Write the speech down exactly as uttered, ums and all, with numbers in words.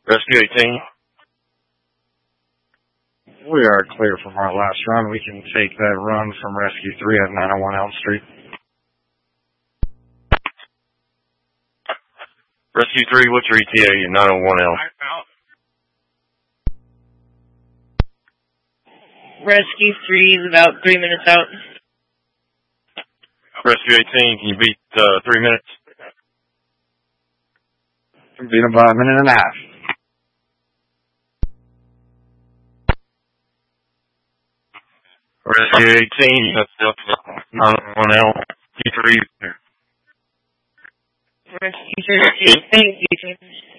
Rescue eighteen. We are clear from our last run. We can take that run from Rescue three at nine oh one Elm Street. Rescue three, what's your E T A at nine oh one Elm? Rescue three is about three minutes out. Rescue eighteen, can you beat uh, three minutes? Beat them by a minute and a half. Rescue eighteen, that's nine oh one Elm. Q three. Rescue thirteen, thank you.